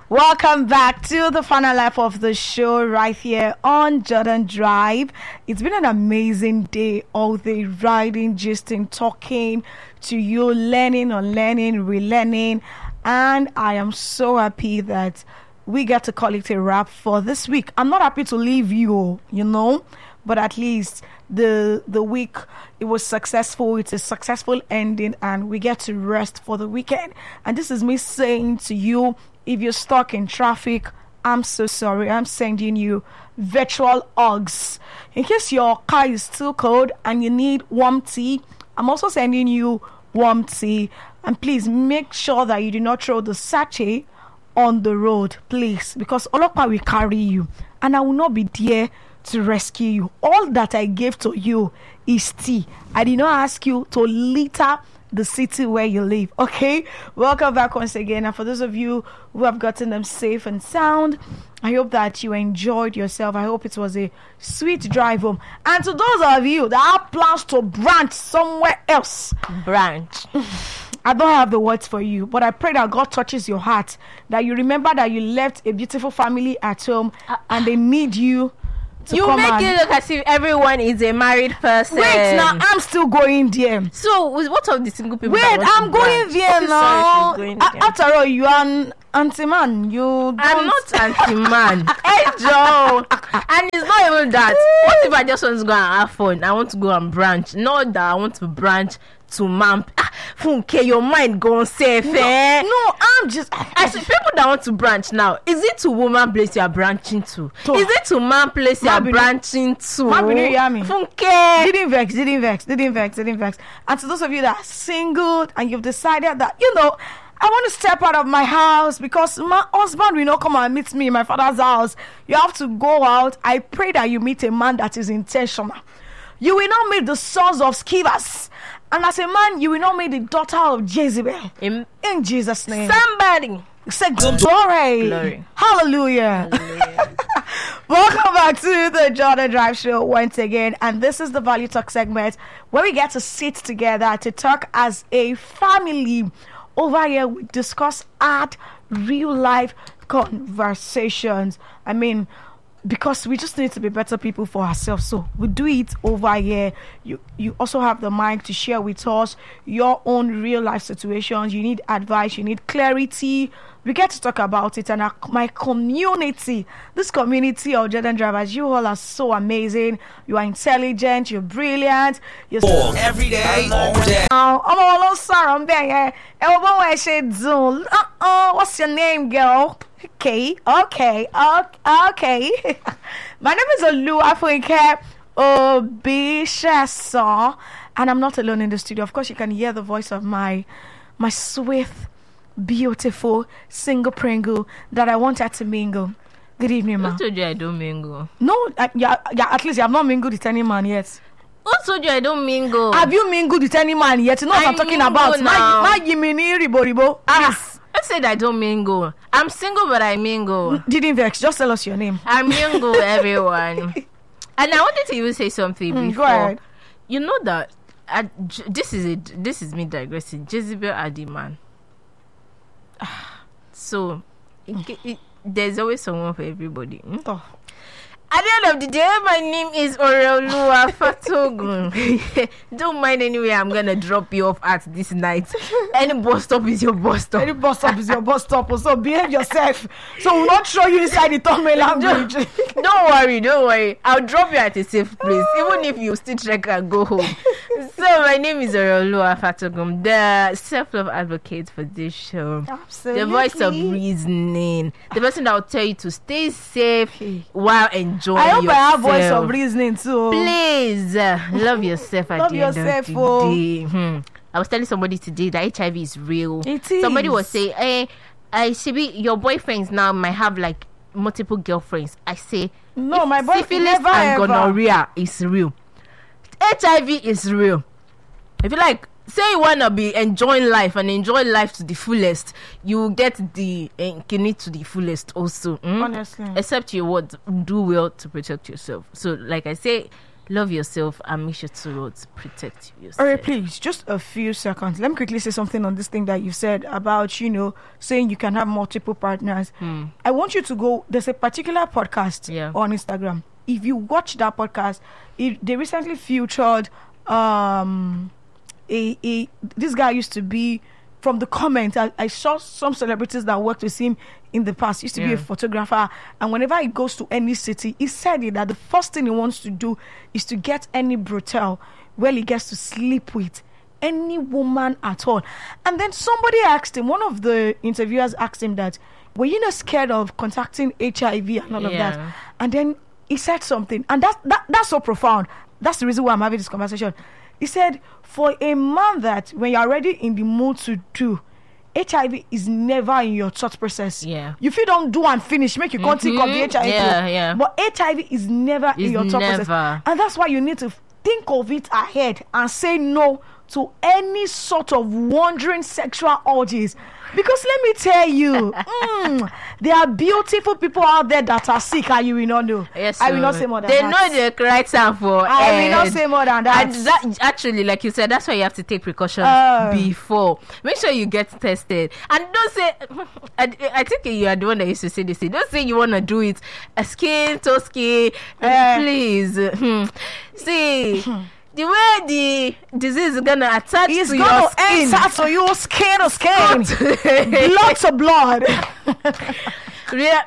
Welcome back to the final lap of the show right here on Jordan Drive. It's been an amazing day, all day riding, gisting, talking to you, learning, unlearning, relearning, and I am so happy that we get to call it a wrap for this week. I'm not happy to leave you, but at least the week, it was successful. It's a successful ending, and we get to rest for the weekend. And this is me saying to you, if you're stuck in traffic, I'm so sorry. I'm sending you virtual hugs. In case your car is still cold and you need warm tea, I'm also sending you warm tea. And please make sure that you do not throw the sachet on the road, please, because Olopa will carry you, and I will not be there to rescue you. All that I gave to you is tea. I did not ask you to litter the city where you live. Okay, welcome back once again. And for those of you who have gotten them safe and sound, I hope that you enjoyed yourself. I hope it was a sweet drive home. And to those of you that have plans to branch somewhere else, I don't have the words for you, but I pray that God touches your heart, that you remember that you left a beautiful family at home and they need you. You make it look as if everyone is a married person. Wait, now I'm still going there. So, what of the single people? Wait, I'm going there now. After all, you are an anti-man. I'm not anti-man. Hey, Joe. And it's not even that. What if I just want to go and have fun? I want to go and branch. Not that I want to branch to man. Funke, your mind gone safe. No, I'm just. I see people that want to branch now. Is it to woman place you are branching to? Is it to man place you are branching to? Funke. Didn't vex. And to those of you that are single and you've decided that, I want to step out of my house because my husband will not come and meet me in my father's house. You have to go out. I pray that you meet a man that is intentional. You will not meet the sons of Skivas. And as a man, you will not meet the daughter of Jezebel. In Jesus' name. Somebody say glory. Hallelujah. Welcome back to the Jordan Drive Show once again. And this is the Value Talk segment where we get to sit together to talk as a family. Over here, we discuss real life conversations. Because we just need to be better people for ourselves. So we do it over here. You also have the mic to share with us your own real life situations. You need advice, you need clarity. We get to talk about it. And my community, this community of Jordan Drivers, you all are so amazing. You are intelligent, you're brilliant. You're every day, all day. I'm sorry, what's your name, girl? Okay. My name is Olu Afunke Obishasa, and I'm not alone in the studio. Of course, you can hear the voice of my sweet, beautiful single Pringle that I want her to mingle. Good evening, ma. Who told you I don't mingle? No, at least you have not mingled with any man yet. Who told you I don't mingle? Have you mingled with any man yet? You know what I'm talking about? I said I don't mingle. I'm single, but I mingle. Didn't vex. Just tell us your name. I mingle, everyone. And I wanted to even say something before. Go ahead. You know that this is me digressing. Jezebel are the man. So there's always someone for everybody. At the end of the day, my name is Oreolua Fatogun. Don't mind anyway, I'm gonna drop you off at this night. Any bus stop is your bus stop. So behave yourself. So we'll not show you inside the Tome language. Don't worry. I'll drop you at a safe place, even if you still trek and go home. So my name is Oreolua Fatogun, the self-love advocate for this show. Absolutely. The voice of reasoning. The person that will tell you to stay safe while enjoying I hope yourself. I have voice of reasoning too. Please love yourself at the end of the day. I was telling somebody today that HIV is real. It is. Somebody was saying, I see your boyfriends now might have like multiple girlfriends. I say, no, my boyfriend syphilis never and ever. gonorrhea is real. HIV is real. If you like, say you want to be enjoying life and enjoy life to the fullest, you get the kidney to the fullest also. Honestly. Except you would do well to protect yourself. So like I say, love yourself and make sure to protect yourself. All right, please, just a few seconds. Let me quickly say something on this thing that you said about, saying you can have multiple partners. I want you to go, there's a particular podcast on Instagram. If you watch that podcast, they recently featured this guy used to be, from the comments, I saw some celebrities that worked with him in the past. He used to be a photographer, and whenever he goes to any city, he said that the first thing he wants to do is to get any brothel where he gets to sleep with any woman at all. And then somebody asked him, one of the interviewers asked him that, were you not scared of contacting HIV and all of that? And then he said something, and that's so profound. That's the reason why I'm having this conversation. He said, for a man that when you're already in the mood to do, HIV is never in your thought process. Yeah. If you don't do and finish, make you can't think of the HIV. Yeah. But HIV is never in your thought process. And that's why you need to think of it ahead and say no to any sort of wandering sexual urges. Because let me tell you, there are beautiful people out there that are sick and you will not know. Yes, I will not say more than they that. know the right time for I will not say more than that. And that, actually, like you said, that's why you have to take precautions before. Make sure you get tested. And don't say, I think you are the one that used to say this. Don't say you want to do it skin to skin. Please. See... The way the disease is gonna attach to your skin, enter to your skin to skin, blood to blood.